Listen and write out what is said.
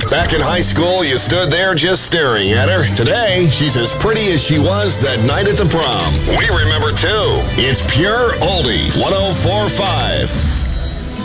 Back in high school, you stood there just staring at her. Today, she's as pretty as she was that night at the prom. We remember too. It's Pure Oldies 104.5.